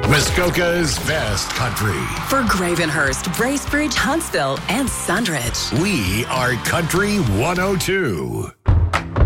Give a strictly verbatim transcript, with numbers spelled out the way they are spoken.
Muskoka's best country. For Gravenhurst, Bracebridge, Huntsville, and Sundridge. We are Country one oh two.